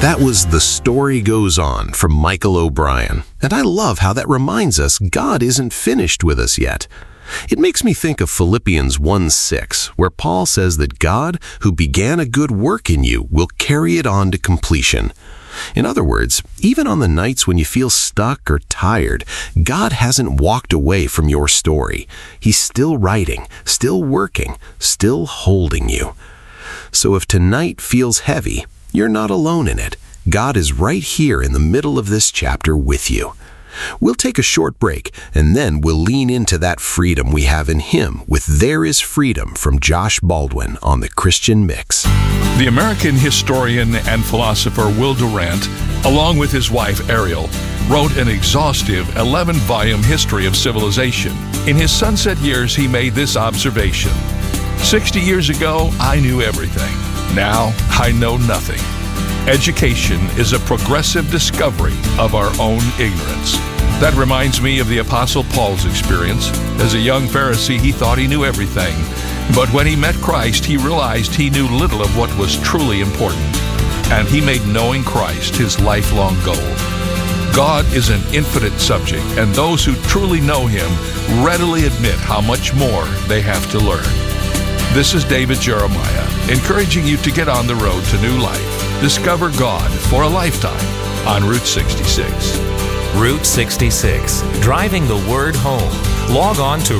That was The Story Goes On from Michael O'Brien. And I love how that reminds us God isn't finished with us yet. It makes me think of Philippians 1:6, where Paul says that God, who began a good work in you, will carry it on to completion. In other words, even on the nights when you feel stuck or tired, God hasn't walked away from your story. He's still writing, still working, still holding you. So if tonight feels heavy, you're not alone in it. God is right here in the middle of this chapter with you. We'll take a short break, and then we'll lean into that freedom we have in Him with There Is Freedom from Josh Baldwin on the Christian Mix. The American historian and philosopher Will Durant, along with his wife Ariel, wrote an exhaustive 11-volume history of civilization. In his sunset years, he made this observation: 60 years ago, I knew everything. Now, I know nothing. Education is a progressive discovery of our own ignorance. That reminds me of the Apostle Paul's experience. As a young Pharisee, he thought he knew everything. But when he met Christ, he realized he knew little of what was truly important. And he made knowing Christ his lifelong goal. God is an infinite subject, and those who truly know Him readily admit how much more they have to learn. This is David Jeremiah, encouraging you to get on the road to new life. Discover God for a lifetime on Route 66. Route 66, driving the word home. Log on to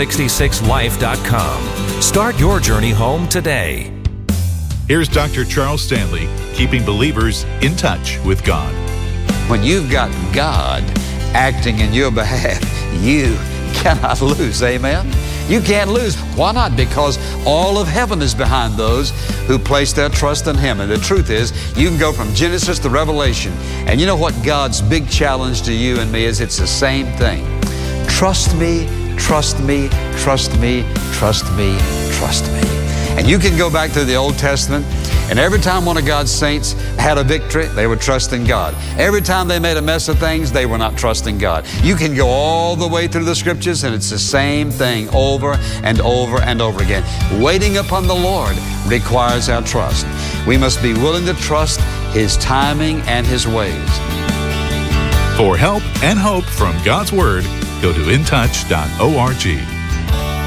Route66Life.com. Start your journey home today. Here's Dr. Charles Stanley, keeping believers in touch with God. When you've got God acting in your behalf, you cannot lose. Amen? You can't lose. Why not? Because all of heaven is behind those who place their trust in Him. And the truth is, you can go from Genesis to Revelation. And you know what God's big challenge to you and me is? It's the same thing. Trust me, trust me, trust me, trust me, trust me. And you can go back to the Old Testament, and every time one of God's saints had a victory, they were trusting God. Every time they made a mess of things, they were not trusting God. You can go all the way through the Scriptures, and it's the same thing over and over and over again. Waiting upon the Lord requires our trust. We must be willing to trust His timing and His ways. For help and hope from God's Word, go to intouch.org.